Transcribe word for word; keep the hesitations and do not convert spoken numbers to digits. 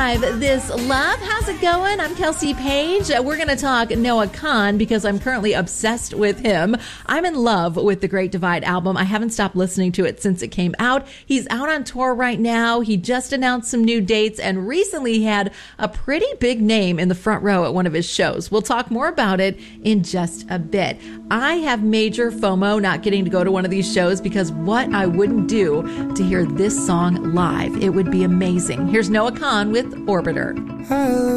Live, This Love. How's it going? I'm Kelsey Page. We're going to talk Noah Kahan because I'm currently obsessed with him. I'm in love with the Great Divide album. I haven't stopped listening to it since it came out. He's out on tour right now. He just announced some new dates and recently had a pretty big name in the front row at one of his shows. We'll talk more about it in just a bit. I have major FOMO not getting to go to one of these shows because what I wouldn't do to hear this song live. It would be amazing. Here's Noah Kahan with Orbiter.